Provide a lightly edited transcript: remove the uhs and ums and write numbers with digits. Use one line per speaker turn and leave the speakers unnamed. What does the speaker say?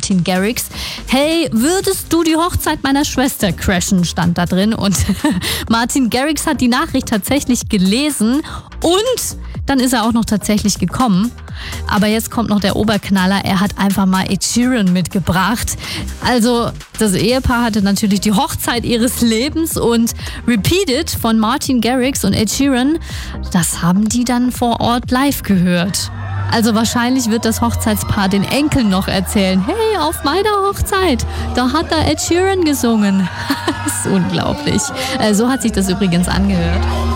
Martin Garrix. Hey, würdest du die Hochzeit meiner Schwester crashen, stand da drin. Und Martin Garrix hat die Nachricht tatsächlich gelesen und dann ist er auch noch tatsächlich gekommen. Aber jetzt kommt noch der Oberknaller. Er hat einfach mal Ed Sheeran mitgebracht. Also das Ehepaar hatte natürlich die Hochzeit ihres Lebens und Repeat It von Martin Garrix und Ed Sheeran, das haben die dann vor Ort live gehört. Also wahrscheinlich wird das Hochzeitspaar den Enkeln noch erzählen, hey, auf meiner Hochzeit, da hat da Ed Sheeran gesungen. Das ist unglaublich. So hat sich das übrigens angehört.